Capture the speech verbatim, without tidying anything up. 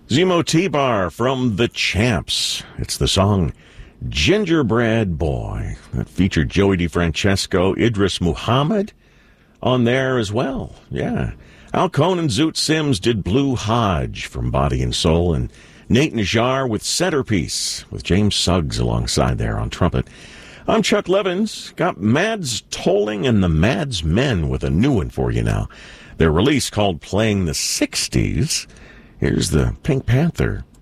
Zemo T-Bar from The Champs. It's the song Gingerbread Boy. That featured Joey DeFrancesco, Idris Muhammad on there as well. Yeah. Al Cohn and Zoot Sims did Blue Hodge from Body and Soul, and Nate Najar with Centerpiece, with James Suggs alongside there on trumpet. I'm Chuck Levins. Got Mads Tolling and the Mads Men with a new one for you now. Their release called Playing the sixties. Here's the Pink Panther